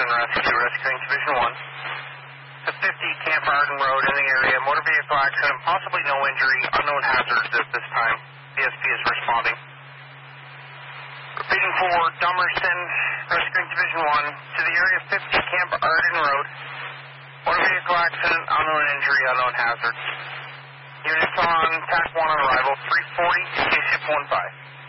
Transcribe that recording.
Rescue, rescuing Division 1. To 50 Camp Arden Road in the area, motor vehicle accident, possibly no injury, unknown hazards at this time. DSP is responding. Repeating for Dummerston, rescuing Division 1, to the area 50 Camp Arden Road. Motor vehicle accident, unknown injury, unknown hazards. Units on TAC 1 on arrival, 340, KCF 15.